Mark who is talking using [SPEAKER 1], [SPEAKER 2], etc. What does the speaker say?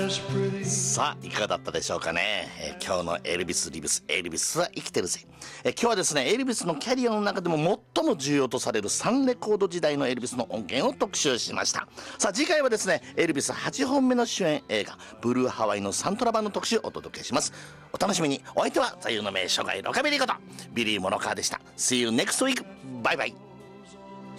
[SPEAKER 1] さあいかがだったでしょうかね、今日のエルビス・リブス、エルビスは生きてるぜ。今日はですねエルビスのキャリアの中でも最も重要とされる3レコード時代のエルビスの音源を特集しました。さあ次回はですねエルビス8本目の主演映画ブルーハワイのサントラ版の特集をお届けします。お楽しみに。お相手は座右の銘初回ロカビリーことビリー・モノカーでした。 See you next week. バイバイ。